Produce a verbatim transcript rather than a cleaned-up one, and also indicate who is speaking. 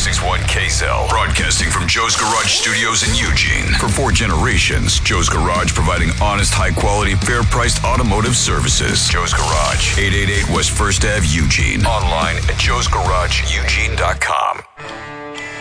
Speaker 1: sixty-one K S L, broadcasting from Joe's Garage Studios in Eugene. For four generations, Joe's Garage providing honest, high-quality, fair-priced automotive services. Joe's Garage, eight eighty-eight West First Avenue, Eugene. Online at joes garage eugene dot com.